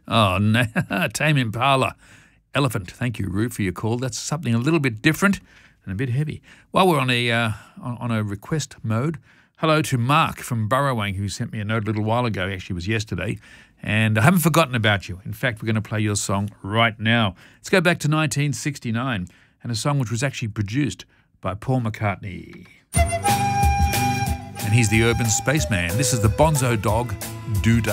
Oh, no. Tame Impala. Elephant. Thank you, Roo, for your call. That's something a little bit different and a bit heavy. While we're on a request mode, hello to Mark from Burrowang, who sent me a note a little while ago. Actually, it was yesterday. And I haven't forgotten about you. In fact, we're going to play your song right now. Let's go back to 1969 and a song which was actually produced by Paul McCartney. And he's the urban spaceman. This is the Bonzo Dog, Doo-Dah.